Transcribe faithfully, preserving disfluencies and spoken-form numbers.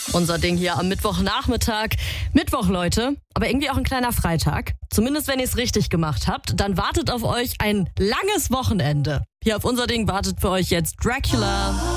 Unser Ding hier am Mittwochnachmittag. Mittwoch, Leute, aber irgendwie auch ein kleiner Freitag. Zumindest wenn ihr es richtig gemacht habt, dann wartet auf euch ein langes Wochenende. Hier auf Unser Ding wartet für euch jetzt Dracula.